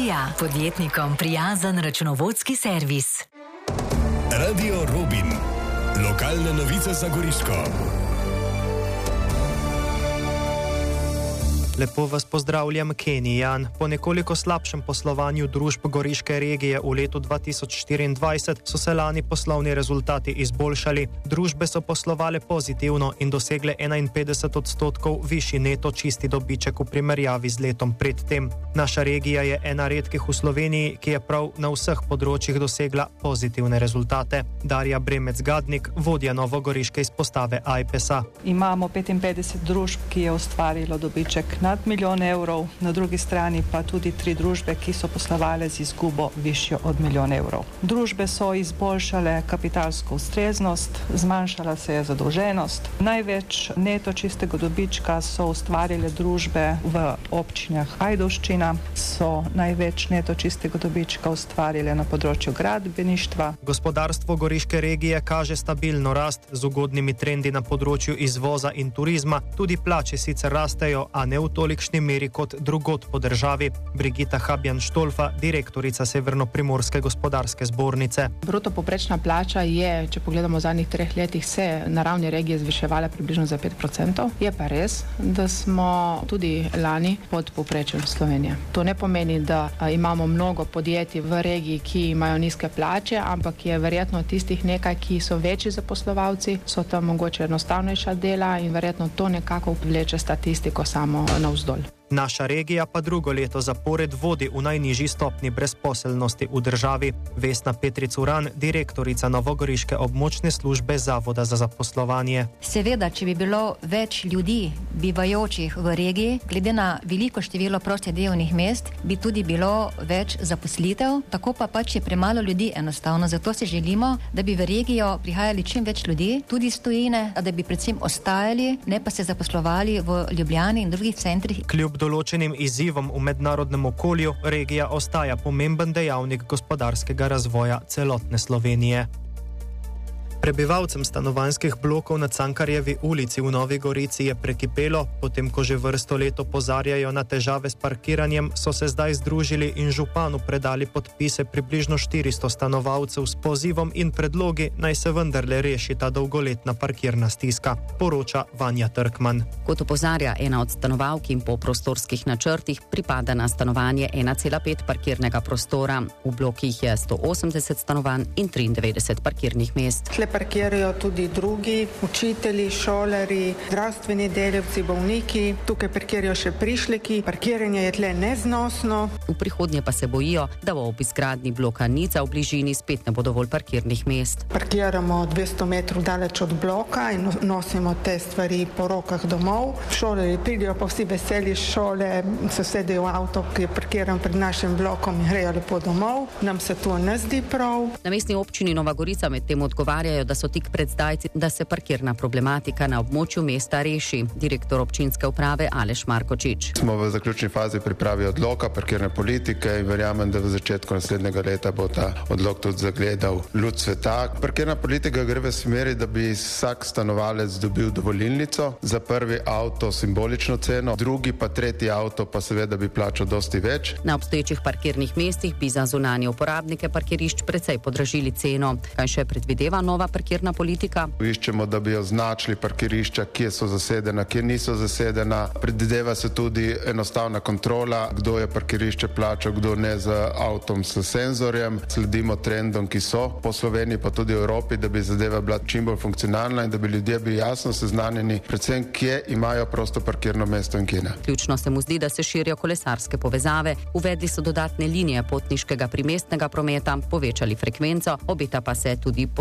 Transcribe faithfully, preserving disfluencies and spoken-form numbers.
Ilija, podjetnikom prijazen računovodski servis. Radio Robin. Lokalne novice za Goriško. Lepo vas pozdravljam, Kenny Jan. Po nekoliko slabšem poslovanju družb Goriške regije v letu dva tisoč štiriindvajset so se lani poslovni rezultati izboljšali. Družbe so poslovale pozitivno in dosegle enainpetdeset odstotkov višji neto čisti dobiček v primerjavi z letom predtem. Naša regija je ena redkih v Sloveniji, ki je prav na vseh področjih dosegla pozitivne rezultate. Darja Bremec-Gadnik, vodja novogoriške izpostave Ajpesa. Imamo petinpetdeset družb, ki je ustvarilo dobiček nad milijon evrov, na drugi strani pa tudi tri družbe, ki so poslovale z izgubo višjo od milijon evrov. Družbe so izboljšale kapitalsko ustreznost, zmanjšala se je zadolženost. Največ neto čistega dobička so ustvarile družbe v občinah Ajdovščina, so največ neto čistega dobička ustvarile na področju gradbeništva. Gospodarstvo Goriške regije kaže stabilno rast z ugodnimi trendi na področju izvoza in turizma. Tudi plače sicer rastejo, a ne v tolikšni meri kot drugod po državi. Brigita Habjan-Štolfa, direktorica Severno-Primorske gospodarske zbornice. Bruto povprečna plača je, če pogledamo v zadnjih treh letih, se na ravni regije zviševala približno za pet procentov. Je pa res, da smo tudi lani pod povprečjem Slovenije. To ne pomeni, da imamo mnogo podjetij v regiji, ki imajo nizke plače, ampak je verjetno tistih nekaj, ki so večji zaposlovalci, so tam mogoče enostavnejša dela in verjetno to nekako vleče statistiko samo navzdolj. Naša regija pa drugo leto zapored vodi v najnižji stopni brezposelnosti v državi. Vesna Petric-Uran, direktorica novogoriške območne službe Zavoda za zaposlovanje. Seveda, če bi bilo več ljudi bivajočih v regiji, glede na veliko število prostih delovnih mest, bi tudi bilo več zaposlitev, tako pa pač je premalo ljudi enostavno. Zato se želimo, da bi v regijo prihajali čim več ljudi, tudi iz tujine, da bi predvsem ostajali, ne pa se zaposlovali v Ljubljani in drugih centrih. Kljub določenim izzivom v mednarodnem okolju, regija ostaja pomemben dejavnik gospodarskega razvoja celotne Slovenije. Prebivalcem stanovanjskih blokov na Cankarjevi ulici v Novi Gorici je prekipelo, potem ko že vrsto let opozarjajo na težave s parkiranjem, so se zdaj združili in županu predali podpise približno štiristo stanovalcev s pozivom in predlogi, naj se vendarle reši ta dolgoletna parkirna stiska, poroča Vanja Trkman. Kot opozarja ena od stanovalk in po prostorskih načrtih pripada na stanovanje ena cela pet parkirnega prostora. V blokih je sto osemdeset stanovanj in triindevetdeset parkirnih mest. Parkirajo tudi drugi, učitelji, šolarji, zdravstveni delavci, bolniki, tukaj parkirajo še prišleki, parkiranje je tle neznosno. V prihodnje pa se bojijo, da ob izgradnji bloka Nica v bližini spet ne bo dovolj parkirnih mest. Parkiramo dvesto metrov daleč od bloka in nosimo te stvari po rokah domov. Šolarji pridejo pa vsi veseli šole, se sedejo v avto, ki je parkiran pred našim blokom in grejo lepo domov. Nam se to ne zdi prav. Na mestni občini Nova Gorica med tem odgovarjajo, da so tik pred zdajci, da se parkirna problematika na območju mesta reši. Direktor občinske uprave Aleš Markočič. Smo v zaključni fazi pripravi odloka parkirne politike in verjamem, da v začetku naslednjega leta bo ta odlok tudi zagledal luč sveta. Parkirna politika gre v smeri, da bi vsak stanovalec dobil dovolilnico, za prvi avto simbolično ceno, drugi pa tretji avto pa seveda bi plačal dosti več. Na obstoječih parkirnih mestih bi za zunanje uporabnike parkirišč precej podražili ceno. Kaj še predvideva nova parkirna politika? Iščemo, da bi označili parkirišča, kje so zasedena, kje niso zasedena. Predvideva se tudi enostavna kontrola, kdo je parkirišče plačal, kdo ne z avtom s senzorjem. Sledimo trendom, ki so po Sloveniji, pa tudi v Evropi, da bi zadeva bila čim bolj funkcionalna in da bi ljudje bili jasno seznanjeni, predvsem kje imajo prosto parkirno mesto in kje ne. Ključno se mu zdi, da se širijo kolesarske povezave, uvedli so dodatne linije potniškega primestnega prometa, povečali frekvenco, obeta pa se tudi